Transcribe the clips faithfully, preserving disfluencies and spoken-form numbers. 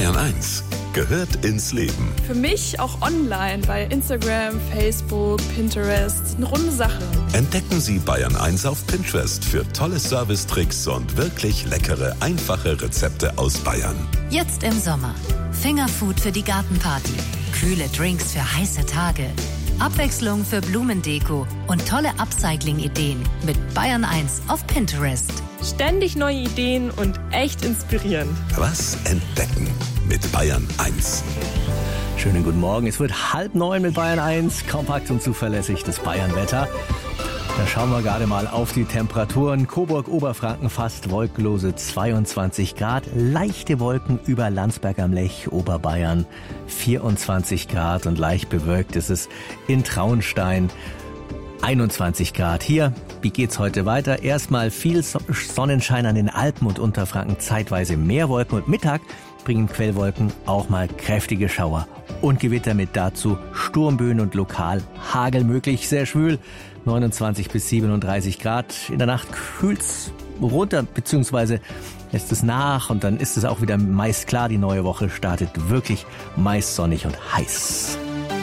Bayern eins gehört ins Leben. Für mich auch online bei Instagram, Facebook, Pinterest. Eine runde Sache. Entdecken Sie Bayern eins auf Pinterest für tolle Servicetricks und wirklich leckere, einfache Rezepte aus Bayern. Jetzt im Sommer. Fingerfood für die Gartenparty. Kühle Drinks für heiße Tage. Abwechslung für Blumendeko und tolle Upcycling-Ideen mit Bayern eins auf Pinterest. Ständig neue Ideen und echt inspirierend. Was entdecken mit Bayern eins. Schönen guten Morgen. Es wird halb neun mit Bayern eins. Kompakt und zuverlässig das Bayern-Wetter. Da schauen wir gerade mal auf die Temperaturen. Coburg, Oberfranken fast wolkenlose zweiundzwanzig Grad. Leichte Wolken über Landsberg am Lech, Oberbayern vierundzwanzig Grad. Und leicht bewölkt ist es in Traunstein einundzwanzig Grad. Hier, wie geht's heute weiter? Erstmal viel Sonnenschein an den Alpen und Unterfranken, zeitweise mehr Wolken. Und Mittag bringen Quellwolken auch mal kräftige Schauer und Gewitter mit, dazu Sturmböen und lokal Hagel möglich. Sehr schwül, neunundzwanzig bis siebenunddreißig Grad. In der Nacht kühlt's runter, beziehungsweise lässt es nach und dann ist es auch wieder meist klar. Die neue Woche startet wirklich meist sonnig und heiß.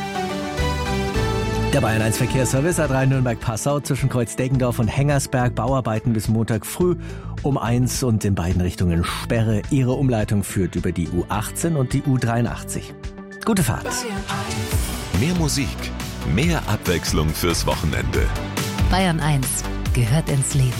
Der Bayern eins Verkehrsservice A drei Nürnberg-Passau zwischen Kreuz-Deggendorf und Hengersberg. Bauarbeiten bis Montag früh um eins und in beiden Richtungen Sperre. Ihre Umleitung führt über die U achtzehn und die U dreiundachtzig. Gute Fahrt. Mehr Musik, mehr Abwechslung fürs Wochenende. Bayern eins gehört ins Leben.